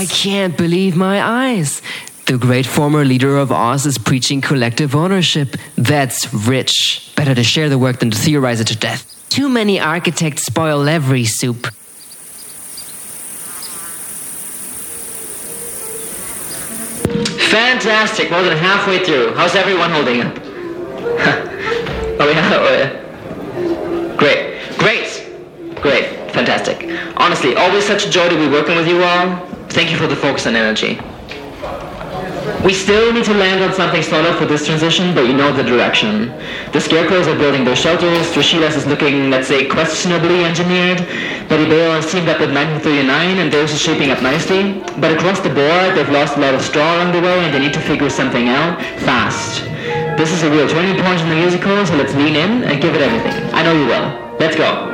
I can't believe my eyes. The great former leader of Oz is preaching collective ownership. That's rich. Better to share the work than to theorize it to death. Too many architects spoil every soup. Fantastic, more than halfway through. How's everyone holding up? Oh yeah. Great, fantastic. Honestly, always such a joy to be working with you all. Thank you for the focus and energy. We still need to land on something solid for this transition, but you know the direction. The Scarecrows are building their shelters, Drashilas is looking, let's say, questionably engineered, Betty Bale has teamed up with 1939, and theirs is shaping up nicely. But across the board, they've lost a lot of straw along the way, and they need to figure something out fast. This is a real turning point in the musical, so let's lean in and give it everything. I know you will. Let's go.